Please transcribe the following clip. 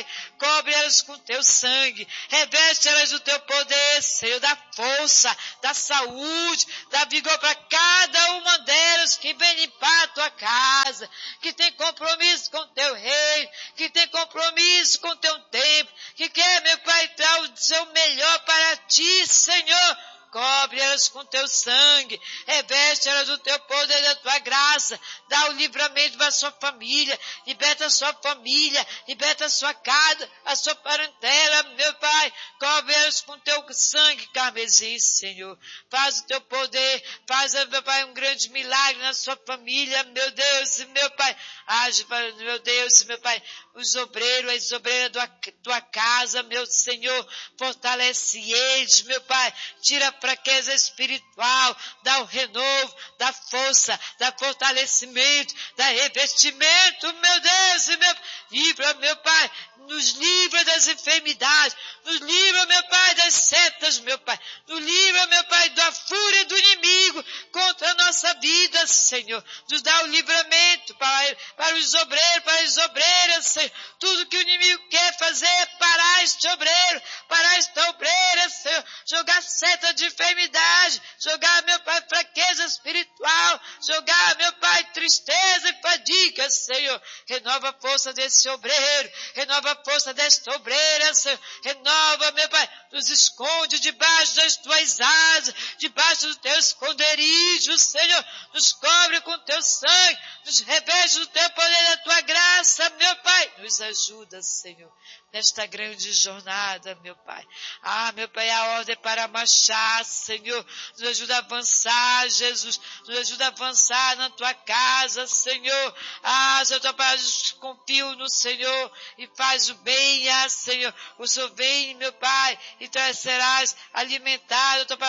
cobre elas com teu sangue, reveste elas do teu poder, Senhor, da força, da saúde, da vigor para cada uma delas que vem limpar a tua casa, que tem compromisso com o teu reino, que tem compromisso com o teu tempo, que quer, meu Pai, dar o seu melhor para ti, Senhor. Cobre elas com teu sangue, reveste elas do teu poder e da tua graça, dá o livramento para a sua família, liberta a sua família, liberta a sua casa, a sua parentela, meu Pai, cobre elas com teu sangue carmesim, Senhor, faz o teu poder, faz, meu Pai, um grande milagre na sua família, meu Deus, meu Pai, age, meu Deus, meu Pai, os obreiros, as obreiras da tua casa, meu Senhor, fortalece eles, meu Pai, tira a fraqueza espiritual, dá o renovo, dá força, dá fortalecimento, dá revestimento, meu Deus, livra, meu Pai, nos livra das enfermidades, nos livra, meu Pai, das setas, meu Pai, nos livra, meu Pai, da fúria do inimigo contra a nossa vida, Senhor, nos dá o livramento para os obreiros, para as obreiras, Senhor, tudo que o inimigo quer fazer é parar este obreiro, parar esta obreira, Senhor, jogar seta de enfermidade, jogar, meu Pai, fraqueza espiritual, jogar, meu Pai, tristeza e fadiga, Senhor, renova a força desse obreiro, renova a força desta obreira, Senhor, renova, meu Pai, nos esconde debaixo das tuas asas, debaixo do teu esconderijo, Senhor, nos cobre com teu sangue, nos reveste do teu poder e da tua graça, meu Pai, nos ajuda, Senhor, nesta grande jornada, meu Pai. Ah, meu Pai, a ordem para marchar, Senhor, nos ajuda a avançar, Jesus, nos ajuda a avançar na tua casa, Senhor. Ah, Senhor, tua palavra diz, confio no Senhor e faz o bem, Senhor. O Senhor vem, meu Pai, e serás alimentado, tua palavra